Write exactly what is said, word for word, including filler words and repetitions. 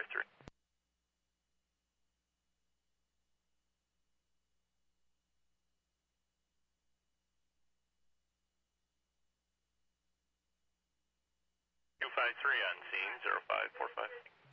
three. two five three on scene, zero five four five.